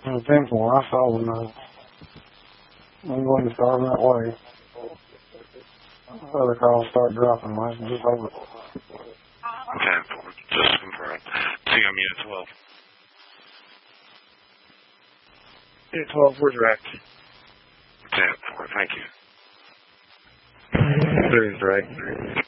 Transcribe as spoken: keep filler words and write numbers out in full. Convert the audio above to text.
And ten four, I saw them. Uh, I'm going to start that way. Other calls start dropping. I can just hold it. ten four, just confirm. C M unit twelve. Unit twelve, where's Rack? ten four, thank you. There's Rack.